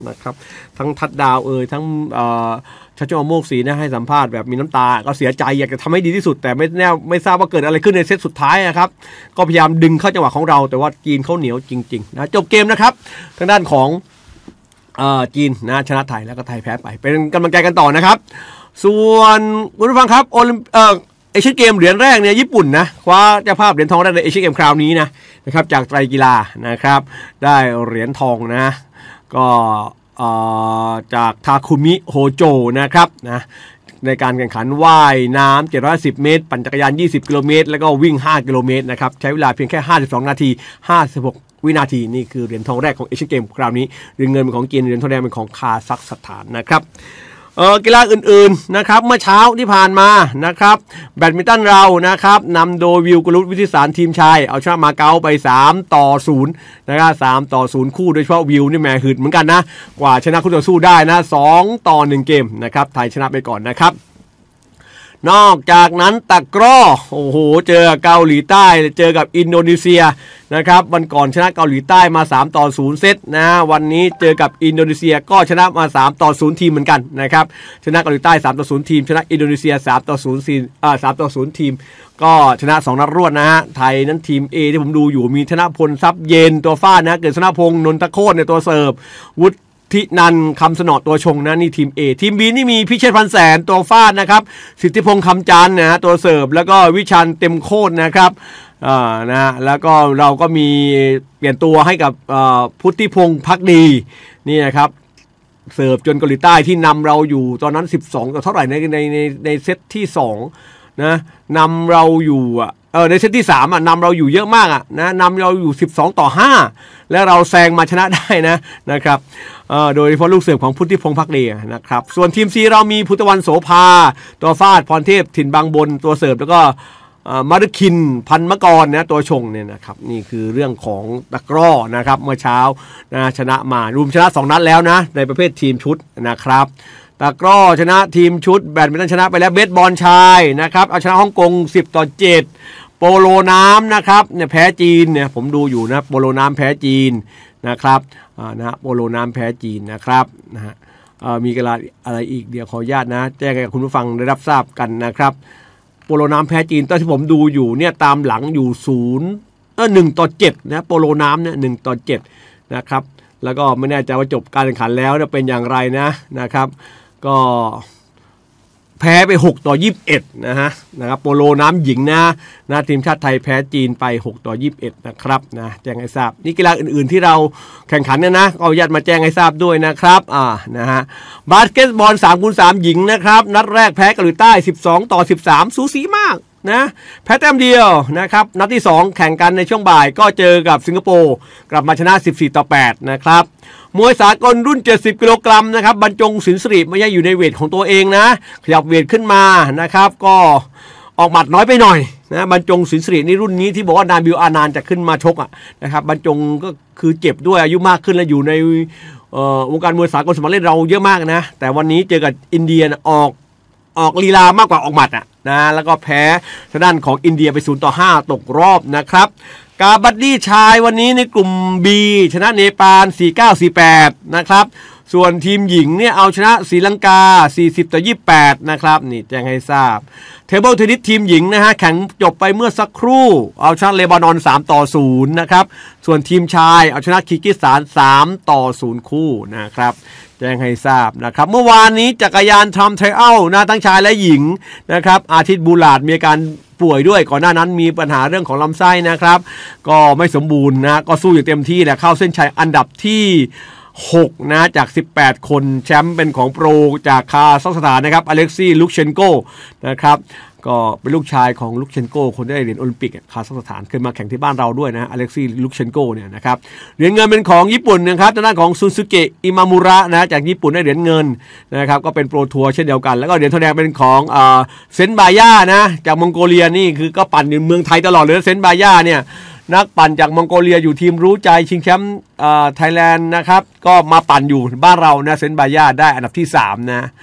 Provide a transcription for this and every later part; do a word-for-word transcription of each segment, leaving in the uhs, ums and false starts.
นะครับทั้งทัดดาวเอ่ยทั้งชัชวาลโมกศรีนะให้สัมภาษณ์แบบมีน้ำตาก็เสียใจอยากจะทำให้ดีที่สุดแต่ไม่แน่ไม่ทราบว่าเกิดอะไรขึ้นในเซตสุดท้ายนะครับก็พยายามดึงเข้าจังหวะของเราแต่ว่าจีนเขาเหนียวจริงๆนะจบเกมนะครับทางด้านของจีนนะชนะไทยแล้วก็ไทยแพ้ไปเป็นกำลังใจกันต่อนะครับส่วนคุณผู้ฟังครับโอลิมเอ่อเอเชียนเกมเหรียญแรกเนี่ยญี่ปุ่นนะคว้าเจ้าภาพเหรียญทองได้ในเอเชียนเกมคราวนี้นะนะครับจากไตรกีฬานะครับได้เหรียญทองนะก็จากทาคุมิโฮโจนะครับนะในการแข่งขันว่ายน้ำเจ็ดร้อยสิบเมตรปั่นจักรยานยี่สิบกิโลเมตรแล้วก็วิ่งห้ากิโลเมตรนะครับใช้เวลาเพียงแค่ห้าสิบสองนาทีห้าสิบหกวินาทีนี่คือเหรียญทองแรกของเอเชียนเกมคราวนี้เหรียญเงินเป็นของจีนเหรียญทองแดงเป็นของคาซัคสถานนะครับเออกีฬาอื่นๆนะครับเมื่อเช้าที่ผ่านมานะครับแบดมินตันเรานะครับนำโดยวิวกุลุตวิทิสารทีมชายเอาชนะมาเก๊าไปสามต่อศูนย์นะครับสามต่อศูนย์คู่โดยเฉพาะวิวนี่แหมหืดเหมือนกันนะกว่าชนะคู่ต่อสู้ได้นะสองต่อหนึ่งเกมนะครับไทยชนะไปก่อนนะครับนอกจากนั้นตะกร้อโอ้โหเจอเกาหลีใต้เจอกับอินโดนีเซียนะครับวันก่อนชนะเกาหลีใต้มาสามต่อศูนย์เซตนะวันนี้เจอกับอินโดนีเซียก็ชนะมาสามต่อศูนย์ทีมเหมือนกันนะครับชนะเกาหลีใต้สามต่อศูนย์ทีมชนะอินโดนีเซียสามต่อศูนย์ทีมอ่าสามต่อศูนย์ทีมก็ชนะสองนัดรวดนะฮะไทยนั้นทีม A ที่ผมดูอยู่มีธนพลทรัพย์เย็นตัวฟาดนะเกิดธนพงษ์นนทโคตรในตัวเสิร์ฟวุฒิทินันคำสนอตัวชงนะนี่ทีม A ทีม B นี่มีพิเชษพันแสนตัวฟาดนะครับสิทธิพงษ์คำจันทร์นะตัวเสิร์ฟแล้วก็วิชันเต็มโคตรนะครับอ่านะแล้วก็เราก็มีเปลี่ยนตัวให้กับพุทธิพงษ์ภักดีนี่นะครับเสิร์ฟจนเกาหลีใต้ที่นำเราอยู่ตอนนั้นสิบสองต่อเท่าไหร่ในในในในเซตที่สองนะนำเราอยู่อ่ะเออในเซตที่สามอ่ะนำเราอยู่เยอะมากอ่ะนะนำเราอยู่สิบสองต่อห้าแล้วเราแซงมาชนะได้นะนะครับเอ่อโดยเฉพาะลูกเสิร์ฟของพุทธิพงษ์ภักดีนะครับส่วนทีม C เรามีพุทธวันโสภาตัวฟาดพรเทพถิ่นบางบนตัวเสิร์ฟแล้วก็มารุคินพันมกรนะตัวชงเนี่ยนะครับนี่คือเรื่องของตะกร้อนะครับเมื่อเช้านะชนะมารวมชนะสองนัดแล้วนะในประเภททีมชุดนะครับตะกร้อชนะทีมชุดแบดมินตันชนะไปแล้วเบสบอลชายนะครับเอาชนะฮ่องกงสิบต่อเจ็ดโปโลน้ำนะครับเนี่ยแพ้จีนเนี่ยผมดูอยู่นะโปโลน้ำแพ้จีนนะครับอ่านะฮะโปโลน้ำแพ้จีนนะครับนะฮะมีกีฬาอะไรอีกเดี๋ยวขออนุญาตนะแจ้งให้คุณผู้ฟังได้รับทราบกันนะครับโปโลน้ำแพ้จีนตอนที่ผมดูอยู่เนี่ยตามหลังอยู่ศูนย์เออหนึ่งต่อเจ็ดนะโปโลน้ำเนี่ยหนึ่งต่อเจ็ดนะครับแล้วก็ไม่แน่ใจว่าจบการแข่งขันแล้วจะเป็นอย่างไรนะนะครับก็แพ้ไปหกต่อยี่สิบเอ็ดนะฮะนะครับโปโลน้ำหญิงนะนะทีมชาติไทยแพ้จีนไปหกต่อยี่สิบเอ็ดนะครับนะแจ้งให้ทราบนี่กีฬาอื่นๆที่เราแข่งขันเนี่ยนะก็อนุญาตมาแจ้งให้ทราบด้วยนะครับอ่านะฮะบาสเกตบอล สามคูณสาม หญิงนะครับนัดแรกแพ้เกาหลีใต้สิบสองต่อสิบสามสูสีมากนะแพ้แต้มเดียวนะครับนัดที่สองแข่งกันในช่วงบ่ายก็เจอกับสิงคโปร์กลับมาชนะสิบสี่ต่อแปดนะครับมวยสากลรุ่นเจ็ดสิบกิโลกรัมนะครับบรรจงศิลป์สิริไม่ใช่อยู่ในเวทของตัวเองนะขยับเวทขึ้นมานะครับก็ออกหมัดน้อยไปหน่อยนะบรรจงศิลป์สิรินี่รุ่นนี้ที่บอกว่านานบิวอานานจะขึ้นมาชกอ่ะนะครับบรรจงก็คือเจ็บด้วยอายุมากขึ้นแล้วอยู่ในวงการมวยสากลสมัครเล่นเราเยอะมากนะแต่วันนี้เจอกับอินเดียออกออกลีลามากกว่าออกหมัดอ่ะนะแล้วก็แพ้ทางด้านของอินเดียไปศูนย์ต่อห้าตกรอบนะครับกาบัดดี้ชายวันนี้ในกลุ่ม B ชนะเนปาลสี่สิบเก้า สี่สิบแปดนะครับส่วนทีมหญิงเนี่ยเอาชนะศรีลังกาสี่สิบต่อยี่สิบแปดนะครับนี่แจ้งให้ทราบเทเบิลเทนนิสทีมหญิงนะฮะแข่งจบไปเมื่อสักครู่เอาชนะเลบานอนสามต่อศูนย์นะครับส่วนทีมชายเอาชนะคีร์กิสถานสามต่อศูนย์คู่นะครับแจ้งให้ทราบนะครับเมื่อวานนี้จักรยานทำไทรอัลนะทั้งชายและหญิงนะครับอาทิตย์บูลาดมีอาการป่วยด้วยก่อนหน้านั้นมีปัญหาเรื่องของลำไส้นะครับก็ไม่สมบูรณ์นะก็สู้อย่างเต็มที่แหละเข้าเส้นชัยอันดับที่หกนะจากสิบแปดคนแชมป์เป็นของโปรจากคาซัคสถานนะครับอเล็กซี่ลุคเชนโกนะครับก็เป็นลูกชายของลุคเชนโกคนได้เหรียญโอลิมปิกคาซัคสถานเคยมาแข่งที่บ้านเราด้วยนะอเล็กซี่ลุคเชนโกเนี่ยนะครับเหรียญเงินเป็นของญี่ปุ่นนะครับทางด้านของซุนซึเกะอิมามุระนะจากญี่ปุ่นได้เหรียญเงินนะครับก็เป็นโปรทัวร์เช่นเดียวกันแล้วก็เหรียญทองแดงเป็นของเอ่อเซนบาย่านะจากมองโกเลียนี่คือก็ปั่นอยู่เมืองไทยตลอดเลยเซนบาย่าเนี่ยนักปั่นจากมองโกเลียอยู่ทีมรู้ใจชิงแชมป์เอ่อไทยแลนด์นะครับก็มาปั่นอยู่บ้านเรานะเซนบาย่าได้อันดับที่สามนะ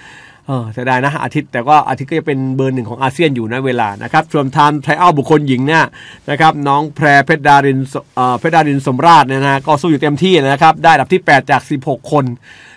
เออเสียดายนะอาทิตย์แต่ก็อาทิตย์ก็จะเป็นเบอร์หนึ่งของอาเซียนอยู่นะเวลานะครับส่วนไทม์ไทรอัลบุคคลหญิงเนี่ยนะครับน้องแพรเพชรดารินเอ่อเพชรดารินสมราชเนี่ยนะก็สู้อยู่เต็มที่นะครับได้อันดับที่แปดจากสิบหกคน